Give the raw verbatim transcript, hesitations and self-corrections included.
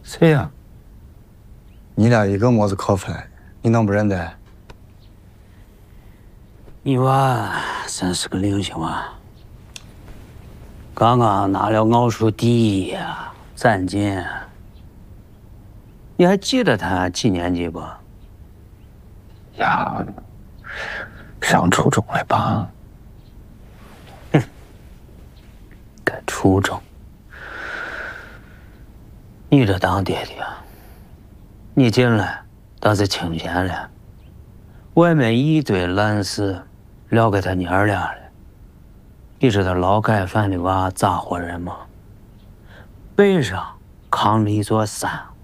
谁呀？你俩一个么子可分，你能不认得？ 你娃真是个灵性娃，刚刚拿了奥数第一呀，展锦。你还记得他几年级不？ 呀，上初中了吧？ 哼，该初中。你这当爹的，你进来倒是清闲了，外面一堆烂事，撂给他娘儿俩了。你知道劳改犯的娃咋活人吗？背上扛了一座山。